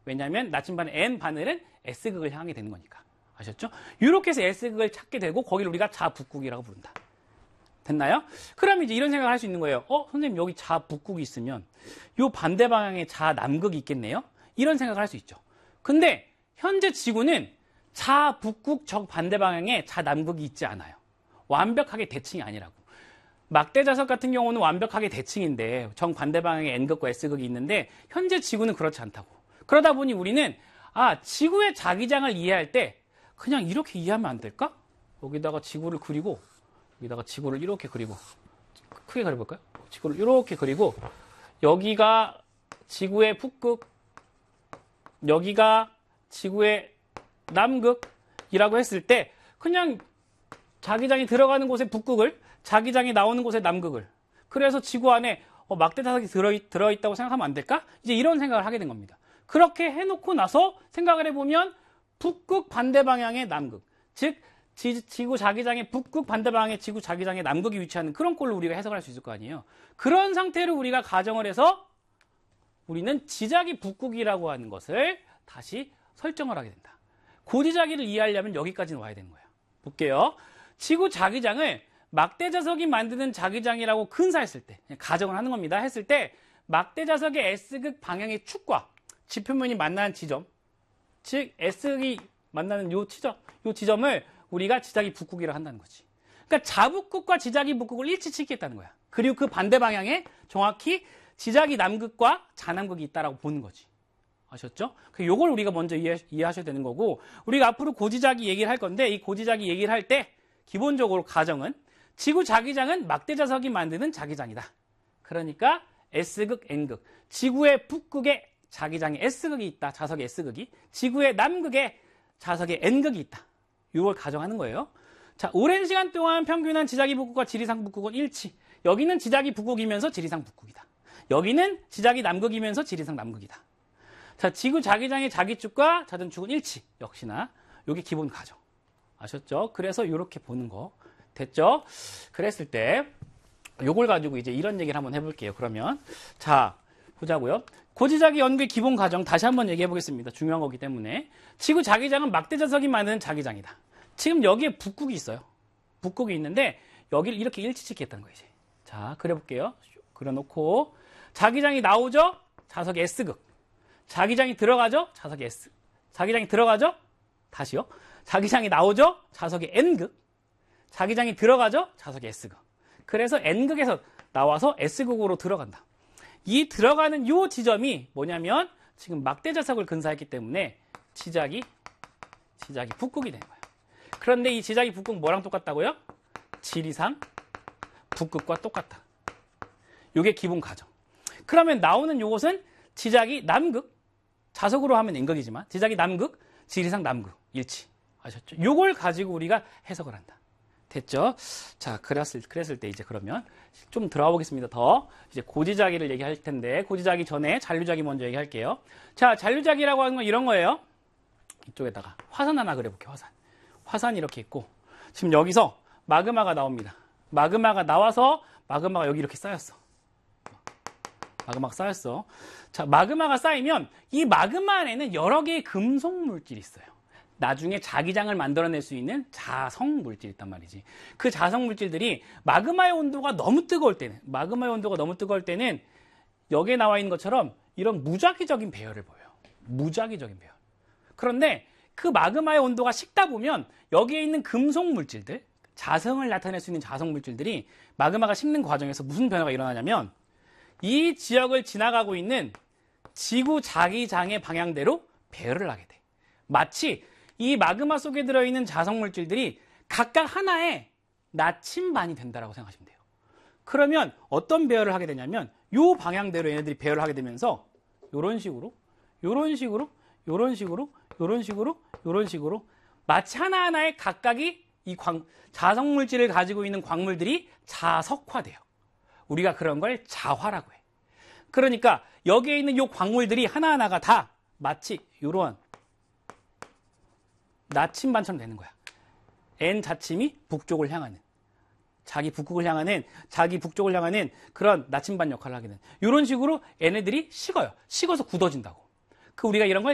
왜냐하면 나침반의 n 바늘은 S극을 향하게 되는 거니까. 아셨죠? 이렇게 해서 S극을 찾게 되고 거기를 우리가 자북극이라고 부른다. 됐나요? 그럼 이제 이런 생각을 할 수 있는 거예요. 선생님 여기 자북극이 있으면 요 반대 방향에 자남극이 있겠네요? 이런 생각을 할 수 있죠. 근데 현재 지구는 자북극 정반대 방향에 자남극이 있지 않아요. 완벽하게 대칭이 아니라고. 막대자석 같은 경우는 완벽하게 대칭인데 정반대 방향에 N극과 S극이 있는데 현재 지구는 그렇지 않다고. 그러다 보니 우리는 지구의 자기장을 이해할 때 그냥 이렇게 이해하면 안 될까? 여기다가 지구를 그리고 여기다가 지구를 이렇게 그리고 크게 그려볼까요? 지구를 이렇게 그리고 여기가 지구의 북극, 여기가 지구의 남극이라고 했을 때 그냥 자기장이 들어가는 곳에 북극을, 자기장이 나오는 곳에 남극을, 그래서 지구 안에 막대자석이 들어있다고 생각하면 안 될까? 이제 이런 생각을 하게 된 겁니다. 그렇게 해놓고 나서 생각을 해보면 북극 반대 방향의 남극, 즉 지구 자기장의 북극 반대 방향의 지구 자기장의 남극이 위치하는 그런 꼴로 우리가 해석을 할 수 있을 거 아니에요. 그런 상태로 우리가 가정을 해서 우리는 지자기 북극이라고 하는 것을 다시 설정을 하게 된다. 고지자기를 이해하려면 여기까지는 와야 되는 거예요. 볼게요. 지구 자기장을 막대자석이 만드는 자기장이라고 근사했을 때, 가정을 하는 겁니다. 했을 때 막대자석의 S극 방향의 축과 지표면이 만나는 지점, 즉 S극이 만나는 요 지점을 우리가 지자기 북극이라고 한다는 거지. 그러니까 자북극과 지자기 북극을 일치시키겠다는 거야. 그리고 그 반대 방향에 정확히 지자기 남극과 자남극이 있다라고 보는 거지. 아셨죠? 요걸 우리가 먼저 이해하셔야 되는 거고, 우리가 앞으로 고지자기 얘기를 할 건데, 이 고지자기 얘기를 할 때 기본적으로 가정은 지구 자기장은 막대자석이 만드는 자기장이다. 그러니까 S극, N극, 지구의 북극에 자기장에 S극이 있다. 자석에 S극이. 지구의 남극에 자석에 N극이 있다. 이걸 가정하는 거예요. 자, 오랜 시간 동안 평균한 지자기 북극과 지리상 북극은 일치. 여기는 지자기 북극이면서 지리상 북극이다. 여기는 지자기 남극이면서 지리상 남극이다. 자, 지구 자기장의 자기축과 자전축은 일치. 역시나 이게 기본 가정. 아셨죠? 그래서 이렇게 보는 거. 됐죠? 그랬을 때 요걸 가지고 이제 이런 얘기를 한번 해볼게요. 그러면 자, 보자고요. 고지자기 연구의 기본 과정 다시 한번 얘기해 보겠습니다. 중요한 거기 때문에. 지구 자기장은 막대자석이 만드는 자기장이다. 지금 여기에 북극이 있어요. 북극이 있는데 여기를 이렇게 일치시키겠다는 거예요. 이제. 자, 그려볼게요. 그려놓고 자기장이 나오죠? 자석이 S극. 자기장이 들어가죠? 자석이 S. 자기장이 들어가죠? 다시요. 자기장이 나오죠? 자석이 N극. 자기장이 들어가죠? 자석이 S극. 그래서 N극에서 나와서 S극으로 들어간다. 이 들어가는 요 지점이 뭐냐면 지금 막대자석을 근사했기 때문에 지자기 북극이 되는 거예요. 그런데 이 지자기 북극 뭐랑 똑같다고요? 지리상 북극과 똑같다. 요게 기본 가정. 그러면 나오는 요것은 지자기 남극, 자석으로 하면 N극이지만 지자기 남극, 지리상 남극 일치. 아셨죠? 요걸 가지고 우리가 해석을 한다. 됐죠? 자, 그랬을 때 이제 그러면 좀 들어가 보겠습니다. 더 이제 고지자기를 얘기할 텐데 고지자기 전에 잔류자기 먼저 얘기할게요. 자, 잔류자기라고 하는 건 이런 거예요. 이쪽에다가 화산 하나 그려볼게요. 화산이 이렇게 있고 지금 여기서 마그마가 나옵니다. 마그마가 나와서 마그마가 여기 이렇게 쌓였어. 마그마가 쌓였어. 자, 마그마가 쌓이면 이 마그마 안에는 여러 개의 금속 물질이 있어요. 나중에 자기장을 만들어낼 수 있는 자성 물질이 있단 말이지. 그 자성 물질들이 마그마의 온도가 너무 뜨거울 때는 여기에 나와 있는 것처럼 이런 무작위적인 배열을 보여요. 무작위적인 배열. 그런데 그 마그마의 온도가 식다 보면 여기에 있는 금속 물질들, 자성을 나타낼 수 있는 자성 물질들이 마그마가 식는 과정에서 무슨 변화가 일어나냐면 이 지역을 지나가고 있는 지구 자기장의 방향대로 배열을 하게 돼. 마치 이 마그마 속에 들어있는 자성 물질들이 각각 하나의 나침반이 된다라고 생각하시면 돼요. 그러면 어떤 배열을 하게 되냐면 이 방향대로 얘네들이 배열을 하게 되면서 이런 식으로 마치 하나하나의 각각이 이 자성 물질을 가지고 있는 광물들이 자석화돼요. 우리가 그런 걸 자화라고 해. 그러니까 여기에 있는 이 광물들이 하나하나가 다 마치 이런 나침반처럼 되는 거야. N 자침이 북쪽을 향하는, 자기 북극을 향하는, 자기 북쪽을 향하는 그런 나침반 역할을 하게 되는 이런 식으로 얘네들이 식어요. 식어서 굳어진다고. 우리가 이런 걸